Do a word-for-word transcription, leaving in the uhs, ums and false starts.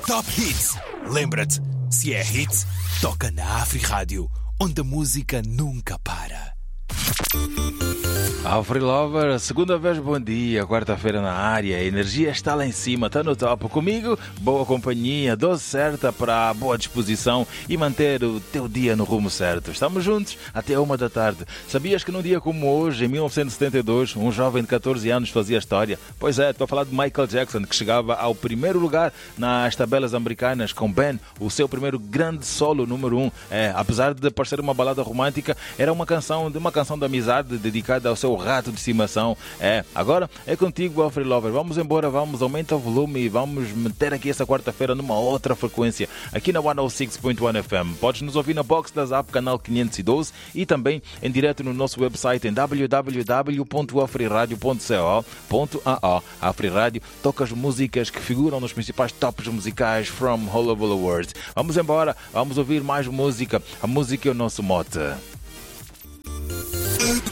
Top Hits. Lembra-te, se é hits, toca na Afri Rádio, onde a música nunca para. Afri Lover, segunda vez bom dia, quarta-feira na área, a energia está lá em cima, está no topo. Comigo, boa companhia, dose certa para boa disposição e manter o teu dia no rumo certo. Estamos juntos até uma da tarde. Sabias que num dia como hoje, em mil novecentos e setenta e dois, um jovem de catorze anos fazia história? Pois é, estou a falar de Michael Jackson, que chegava ao primeiro lugar nas tabelas americanas com Ben, o seu primeiro grande solo número um. É, apesar de parecer uma balada romântica, era uma canção de uma canção de amizade dedicada ao seu rato de estimação. É, agora é contigo, Afri Lover. Vamos embora, vamos, aumenta o volume e vamos meter aqui essa quarta-feira numa outra frequência, aqui na cento e seis ponto um F M. Podes nos ouvir na box da Zap, canal quinhentos e doze, e também em direto no nosso website em w w w ponto afriradio ponto co ponto a o. A Afri Rádio toca as músicas que figuram nos principais tops musicais from all over the world. Vamos embora, vamos ouvir mais música. A música é o nosso mote.